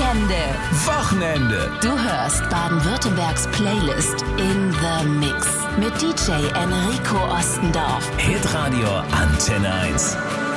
Wochenende. Du hörst Baden-Württembergs Playlist in the Mix mit DJ Enrico Ostendorf. Hitradio Antenne 1.